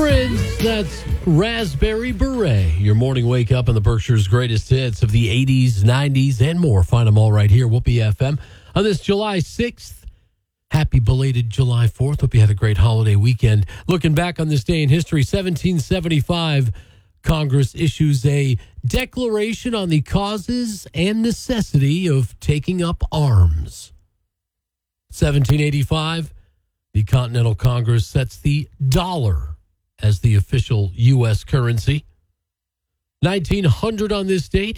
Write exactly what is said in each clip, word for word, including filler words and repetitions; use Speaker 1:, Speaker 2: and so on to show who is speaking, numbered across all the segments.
Speaker 1: Prince, that's Raspberry Beret. Your morning wake up on the Berkshire's greatest hits of the eighties, nineties, and more. Find them all right here, Whoopee F M. On this July sixth, happy belated July fourth. Hope you had a great holiday weekend. Looking back on this day in history, seventeen seventy-five, Congress issues a declaration on the causes and necessity of taking up arms. seventeen eighty-five, the Continental Congress sets the dollar as the official U S currency. nineteen hundred on this date,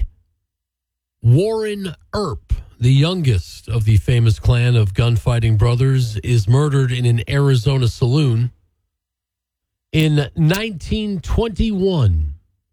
Speaker 1: Warren Earp, the youngest of the famous clan of gunfighting brothers, is murdered in an Arizona saloon. In nineteen twenty-one,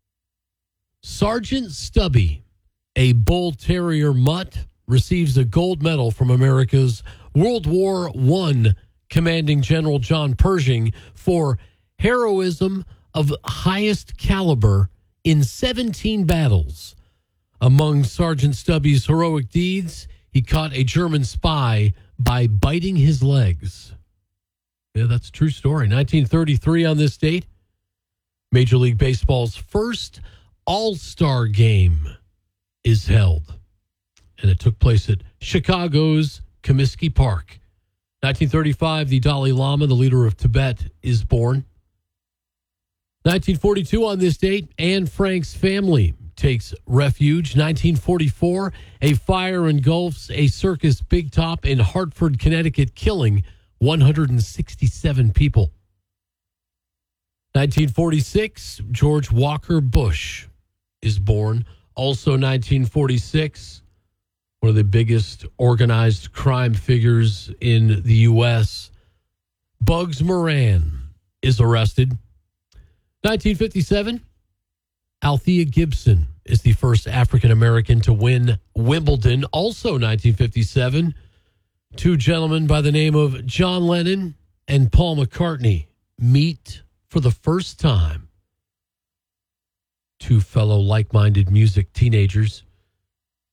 Speaker 1: Sergeant Stubby, a bull terrier mutt, receives a gold medal from America's World War One commanding General John Pershing for heroism of highest caliber in seventeen battles. Among Sergeant Stubby's heroic deeds, he caught a German spy by biting his legs. Yeah, that's a true story. nineteen thirty-three on this date, Major League Baseball's first All-Star game is held, and it took place at Chicago's Comiskey Park. nineteen thirty-five, the Dalai Lama, the leader of Tibet, is born. nineteen forty-two on this date, Anne Frank's family takes refuge. nineteen forty-four, a fire engulfs a Circus Big Top in Hartford, Connecticut, killing one hundred sixty-seven people. nineteen forty-six, George Walker Bush is born. Also nineteen forty-six, one of the biggest organized crime figures in the U S, Bugs Moran, is arrested. nineteen fifty-seven, Althea Gibson is the first African-American to win Wimbledon. Also nineteen fifty-seven, two gentlemen by the name of John Lennon and Paul McCartney meet for the first time. Two fellow like-minded music teenagers.